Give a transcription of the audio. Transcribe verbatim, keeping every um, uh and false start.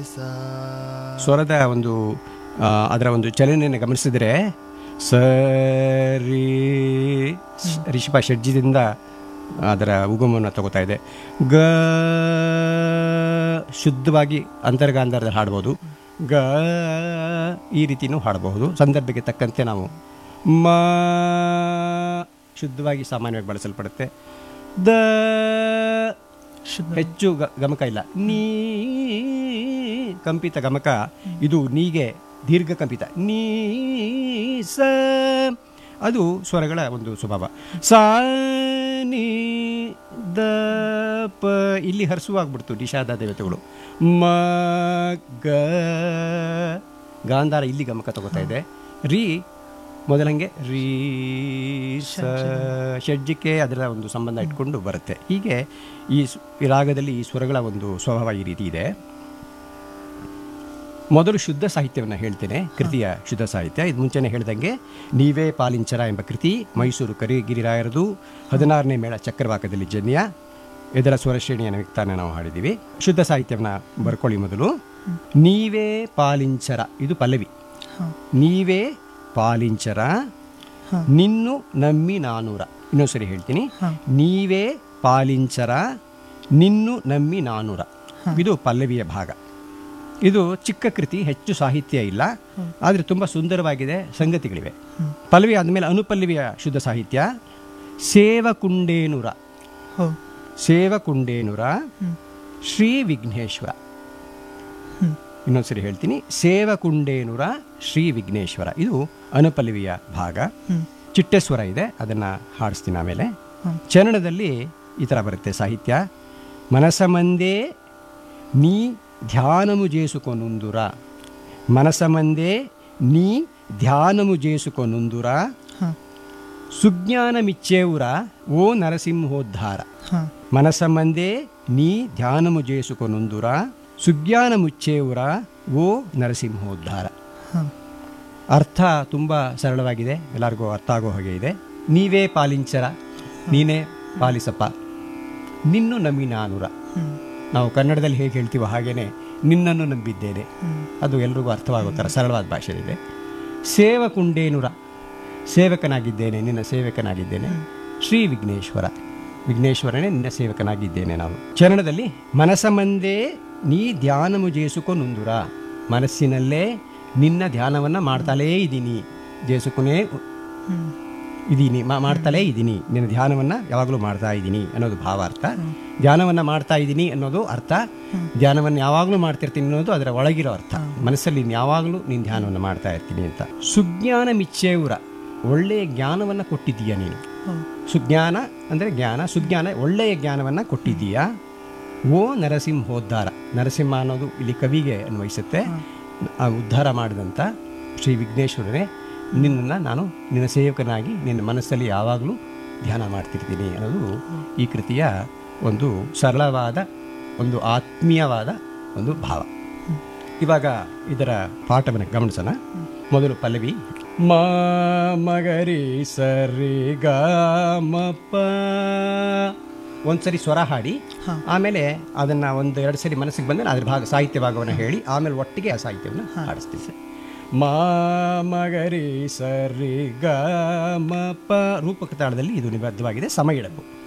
ಸ್ವರದ ಒಂದು ಆ, ಅದರ ಒಂದು ಚಲನೆಯನ್ನು ಗಮನಿಸಿದರೆ ಸರಿ ರಿಷಭ ಷಡ್ಜದಿಂದ ಅದರ ಉಗಮವನ್ನು ತಗೋತಾ ಇದೆ. ಗ ಶುದ್ಧವಾಗಿ ಅಂತರ್ಗಾಂಧಾರದಲ್ಲಿ ಹಾಡ್ಬೋದು. ಗ ಈ ರೀತಿಯೂ ಹಾಡಬಹುದು. ಸಂದರ್ಭಕ್ಕೆ ತಕ್ಕಂತೆ ನಾವು ಮ ಶುದ್ಧವಾಗಿ ಸಾಮಾನ್ಯವಾಗಿ ಬಳಸಲ್ಪಡುತ್ತೆ. ದ ಹೆಚ್ಚು ಗ- ಗಮಕ ಇಲ್ಲ. ನೀ ಕಂಪಿತ ಗಮಕ, ಇದು ನೀಗೆ ದೀರ್ಘ ಕಂಪಿತ. ನೀ ಸ ಅದು ಸ್ವರಗಳ ಒಂದು ಸ್ವಭಾವ. ಸ ನೀ ದ ಪ ಇಲ್ಲಿ ಹರ್ಸುವಾಗ್ಬಿಡ್ತು ನಿಷಾದ ದೇವತೆಗಳು. ಮ ಗ ಗಾಂಧಾರ ಇಲ್ಲಿ ಗಮಕ ತಗೋತಾ ಇದೆ. ರೀ ಮೊದಲಂಗೆ ರೀ ಸ ಷಡ್ಜಕ್ಕೆ ಅದರ ಒಂದು ಸಂಬಂಧ ಇಟ್ಕೊಂಡು ಬರುತ್ತೆ. ಹೀಗೆ ಈ ಸ್- ಈ ರಾಗದಲ್ಲಿ ಈ ಸ್ವರಗಳ ಒಂದು ಸ್ವಭಾವ ಈ ರೀತಿ ಇದೆ. ಮೊದಲು ಶುದ್ಧ ಸಾಹಿತ್ಯವನ್ನು ಹೇಳ್ತೇನೆ, ಕೃತಿಯ ಶುದ್ಧ ಸಾಹಿತ್ಯ. ಇದು ಮುಂಚೆನೇ ಹೇಳ್ದಂಗೆ ನೀವೇ ಪಾಲಿಂಚರ ಎಂಬ ಕೃತಿ ಮೈಸೂರು ಕರಿಗಿರಿರಾಯರದು. ಹದಿನಾರನೇ ಮೇಳ ಚಕ್ರವಾಕದಲ್ಲಿ ಜನ್ಯ. ಇದರ ಸ್ವರಶ್ರೇಣಿಯ ವ್ಯಕ್ತಾನ ನಾವು ಹಾಡಿದ್ದೀವಿ. ಶುದ್ಧ ಸಾಹಿತ್ಯವನ್ನು ಬರ್ಕೊಳ್ಳಿ ಮೊದಲು. ನೀವೇ ಪಾಲಿಂಚರ, ಇದು ಪಲ್ಲವಿ. ನೀವೇ ಪಾಲಿಂಚರ ನಿನ್ನು ನಮ್ಮಿ ನಾನೂರ. ಇನ್ನೊಂದು ಸರಿ ಹೇಳ್ತೀನಿ. ನೀವೇ ಪಾಲಿಂಚರ ನಿನ್ನು ನಮ್ಮಿ ನಾನೂರ, ಇದು ಪಲ್ಲವಿಯ ಭಾಗ. ಇದು ಚಿಕ್ಕ ಕೃತಿ, ಹೆಚ್ಚು ಸಾಹಿತ್ಯ ಇಲ್ಲ, ಆದರೆ ತುಂಬ ಸುಂದರವಾಗಿದೆ, ಸಂಗತಿಗಳಿವೆ. ಪಲ್ಲವಿ ಆದಮೇಲೆ ಅನುಪಲ್ಲವಿಯ ಶುದ್ಧ ಸಾಹಿತ್ಯ. ಸೇವಕುಂಡೇನುರ, ಸೇವಕುಂಡೇನುರ ಶ್ರೀ ವಿಘ್ನೇಶ್ವರ. ಇನ್ನೊಂದ್ಸರಿ ಹೇಳ್ತೀನಿ. ಸೇವಕುಂಡೇನುರ ಶ್ರೀ ವಿಘ್ನೇಶ್ವರ, ಇದು ಅನುಪಲ್ಲವಿಯ ಭಾಗ. ಚಿಟ್ಟೆಸ್ವರ ಇದೆ, ಅದನ್ನು ಹಾಡಿಸ್ತೀನಿ ಆಮೇಲೆ. ಚರಣದಲ್ಲಿ ಈ ಥರ ಬರುತ್ತೆ ಸಾಹಿತ್ಯ. ಮನಸಮಂದೇ ನೀ ಧ್ಯಾನಮು ಜೇಸುಕೊನುಂದುರ, ಮನಸಮಂದೇ ನೀ ಧ್ಯಾನಮು ಜೇಸುಕೊನುಂದುರ ಸುಜ್ಞಾನಮಿಚ್ಚೇವುರ ಓ ನರಸಿಂಹೋದ್ಧಾರ. ಮನಸಮಂದೇ ನೀ ಧ್ಯಾನಮು ಜೇಸುಕೊನುಂದುರ ಸುಜ್ಞಾನಮುಚ್ಚೇವುರ ಓ ನರಸಿಂಹೋದ್ಧಾರ. ಅರ್ಥ ತುಂಬ ಸರಳವಾಗಿದೆ, ಎಲ್ಲರಿಗೂ ಅರ್ಥ ಆಗೋ ಹಾಗೆ ಇದೆ. ನೀವೇ ಪಾಲಿಂಚರ, ನೀನೇ ಪಾಲಿಸಪ್ಪ, ನಿನ್ನು ನಂಬಿ ನಾನೂರ. ನಾವು ಕನ್ನಡದಲ್ಲಿ ಹೇಗೆ ಹೇಳ್ತೀವೋ ಹಾಗೇನೆ ನಿನ್ನನ್ನು ನಂಬಿದ್ದೇನೆ, ಅದು ಎಲ್ರಿಗೂ ಅರ್ಥವಾಗೋ ಥರ ಸರಳವಾದ ಭಾಷೆಯಿದೆ. ಸೇವಕುಂಡೇನುರ, ಸೇವಕನಾಗಿದ್ದೇನೆ, ನಿನ್ನ ಸೇವಕನಾಗಿದ್ದೇನೆ. ಶ್ರೀ ವಿಘ್ನೇಶ್ವರ, ವಿಘ್ನೇಶ್ವರನೇ ನಿನ್ನ ಸೇವಕನಾಗಿದ್ದೇನೆ ನಾನು. ಚರಣದಲ್ಲಿ ಮನಸಮಂದೇ ನೀ ಧ್ಯಾನಮು ಜೇಸುಕೊನುಂದುರ, ಮನಸ್ಸಿನಲ್ಲೇ ನಿನ್ನ ಧ್ಯಾನವನ್ನು ಮಾಡ್ತಲೇ ಇದ್ದೀನಿ, ಜೇಸುಕೊನೇ ಇದ್ದೀನಿ, ಮಾಡ್ತಲೇ ಇದ್ದೀನಿ, ನಿನ್ನ ಧ್ಯಾನವನ್ನು ಯಾವಾಗಲೂ ಮಾಡ್ತಾ ಇದ್ದೀನಿ ಅನ್ನೋದು ಭಾವಾರ್ಥ. ಧ್ಯಾನವನ್ನು ಮಾಡ್ತಾ ಇದ್ದೀನಿ ಅನ್ನೋದು ಅರ್ಥ. ಧ್ಯಾನವನ್ನು ಯಾವಾಗಲೂ ಮಾಡ್ತಿರ್ತೀನಿ ಅನ್ನೋದು ಅದರ ಒಳಗಿರೋ ಅರ್ಥ. ಮನಸ್ಸಲ್ಲಿ ಯಾವಾಗಲೂ ನೀನು ಧ್ಯಾನವನ್ನು ಮಾಡ್ತಾ ಇರ್ತೀನಿ ಅಂತ. ಸುಜ್ಞಾನ ಮಿಚ್ಚೇವುರ, ಒಳ್ಳೆಯ ಜ್ಞಾನವನ್ನು ಕೊಟ್ಟಿದ್ದೀಯಾ ನೀನು. ಸುಜ್ಞಾನ ಅಂದರೆ ಜ್ಞಾನ, ಸುಜ್ಞಾನ ಒಳ್ಳೆಯ ಜ್ಞಾನವನ್ನು ಕೊಟ್ಟಿದ್ದೀಯಾ. ಓ ನರಸಿಂಹೋದ್ಧಾರ, ನರಸಿಂಹ ಅನ್ನೋದು ಇಲ್ಲಿ ಕವಿಗೆ ಅನ್ವಯಿಸುತ್ತೆ. ಆ ಉದ್ಧಾರ ಮಾಡಿದಂಥ ಶ್ರೀ ವಿಘ್ನೇಶ್ವರನೇ, ನಿನ್ನನ್ನು ನಾನು ನಿನ್ನ ಸೇವಕನಾಗಿ ನಿನ್ನ ಮನಸ್ಸಲ್ಲಿ ಯಾವಾಗಲೂ ಧ್ಯಾನ ಮಾಡ್ತಿರ್ತೀನಿ ಅನ್ನೋದು ಈ ಕೃತಿಯ ಒಂದು ಸರಳವಾದ, ಒಂದು ಆತ್ಮೀಯವಾದ ಒಂದು ಭಾವ. ಇವಾಗ ಇದರ ಪಾಠವನ್ನು ಗಮನಿಸೋಣ. ಮೊದಲು ಪಲ್ಲವಿ. ಮ ಮಗರಿ ಸರಿ ಗ ಮ ಪ. ಒಂದ್ಸರಿ ಸ್ವರ ಹಾಡಿ ಆಮೇಲೆ ಅದನ್ನು ಒಂದು ಎರಡು ಸರಿ ಮನಸ್ಸಿಗೆ ಬಂದರೆ ಅದ್ರ ಭಾಗ ಸಾಹಿತ್ಯ ಭಾಗವನ್ನು ಹೇಳಿ ಆಮೇಲೆ ಒಟ್ಟಿಗೆ ಆ ಸಾಹಿತ್ಯವನ್ನು ಹಾಡಿಸ್ತೀವಿ. ಮ ಮಗರಿ ಸರಿ ಗ ಮ ಪ ರೂಪಕ ತಾಳದಲ್ಲಿ ಇದು ನಿಬದ್ಧವಾಗಿದೆ. ಸಮ ಇಡಬೇಕು.